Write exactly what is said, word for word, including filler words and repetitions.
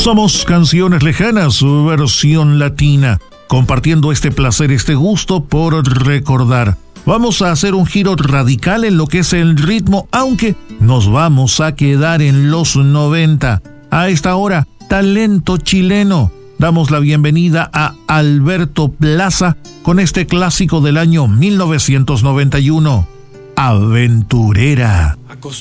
Somos Canciones Lejanas, versión latina, compartiendo este placer, este gusto por recordar. Vamos a hacer un giro radical en lo que es el ritmo, aunque nos vamos a quedar en los noventa. A esta hora, talento chileno. Damos la bienvenida a Alberto Plaza con este clásico del año mil novecientos noventa y uno, Aventurera.